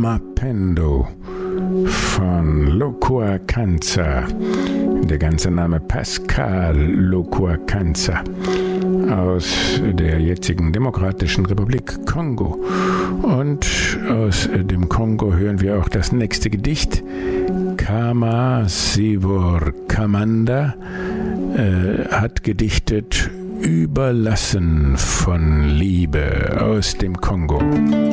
Mapendo von Locuacanza. Der ganze Name Pascal Locuacanza aus der jetzigen Demokratischen Republik Kongo. Und aus dem Kongo hören wir auch das nächste Gedicht. Kama Sivor Kamanda hat gedichtet Überlassen von Liebe aus dem Kongo.